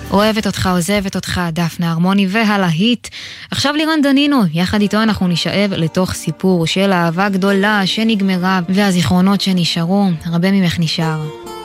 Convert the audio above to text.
אוהבת אותך, עוזבת אותך, דפנה הרמוני והלהיט. עכשיו לירן דנינו, יחד איתו אנחנו נשאב לתוך סיפור של אהבה גדולה שנגמרה והזיכרונות שנשארו. הרבה ממך נשאר.